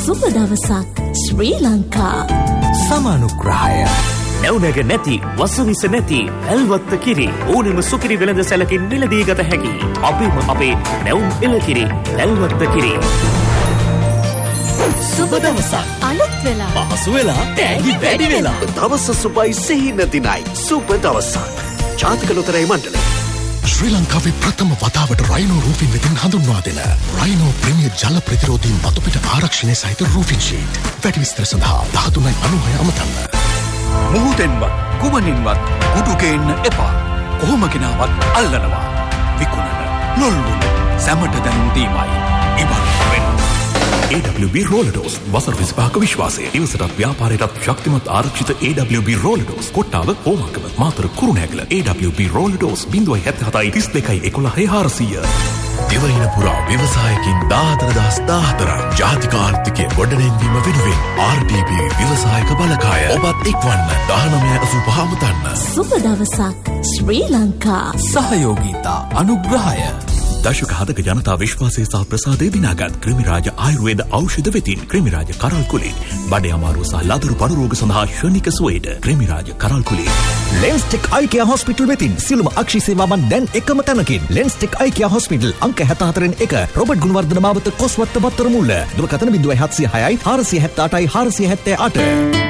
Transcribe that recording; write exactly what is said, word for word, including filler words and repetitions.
සුබ දවසක් ශ්‍රී ලංකා. සමානුග්‍රහය. නැවුනග නැති වසවිස නැති ඇල්වත්ත කිරි ඕනෙම සුකිරි වෙළඳ සැලකින් මිලදී ගත හැකි. අපේම අපේ නැවුම් එළකිරි ඇල්වත්ත කිරි. සුබ දවසක් අලුත් වෙලා පහසු වෙලා තෑගි වැඩි වෙලා දවස සුබයි සිහින දිනයි සුබ දවසක්. ජාතික ලොතරැයි මණ්ඩලය. ශ්‍රී ලංකාවේ ප්‍රථම වතාවට රයිනෝ රූෆින් වෙතින් හඳුන්වා දෙන රයිනෝ ප්‍රීමියර් ජල ප්‍රතිරෝධී මතුපිට ආරක්ෂණය සහිත රූෆින් ෂීට්. වැඩි විස්තර සඳහා දහතුනයි අනූහය අමතන්න. මුහුදෙන්වත් කුමනින්වත් කුඩු ගේන්න එපා. කොහොම ගෙනාවත් අල්ලනවා. විකුණන ලොල්ලුන සැමට දැනුම් දීමයි. ඉබන් වෙන්න. A W B Rollados වසර විසිපහක විශ්වාසය. ඉවසටත් ව්‍යාපාරයටත් ශක්තිමත් ආරක්ෂිත A W B Rollados. Kottawa Homagama Matara Kurunegala. A W B Rollados බිංදුවයි හැත්තෑ හතයි තිස් දෙකයි එකොළහයි හාරසිය. දෙවයින පුරා ව්‍යවසායකින් දාහතර දහස් දාහතරක් ජාතික ආර්ථිකය ගොඩනැංවීම වෙනුවෙන් ආර් ඩී බී ව්‍යවසායක බලකාය. ඔබත් එක්වන්න දහනවය අසූපහ අමතන්න. සුබ දවසක් ශ්‍රී ලංකා. සහයෝගීතා අනුග්‍රහය. දශක හතක ජනතා විශ්වාසය සහ ප්‍රසාදය දිනාගත් ක්‍රිමිරාජ ආයුර්වේද ඖෂධ වෙතින් ක්‍රිමිරාජ කරල් කුලේ බඩේ අමාරුව සහ ලදරු පඩු රෝග සඳහා ශනික සුවයට ක්‍රිමිරාජ කරල් කුලේ. ලෙන්ස්ටෙක් අයිකියා හොස්පිටල් වෙතින් සියලුම අක්ෂි සේවාවන් දැන් එකම තැනකින්. ලෙන්ස්ටෙක් අයිකියා හොස්පිටල් අංක හැත්තෑ හතරෙන් එක රොබර්ට් ගුණවර්ධන මාවත කොස්වත්ත බත්තර මුල්ල. දුරකථන බිංදුවයි හත්සිය හයයි හාරසිය හැත්තෑ අටයි හාරසිය හැත්තෑ අට.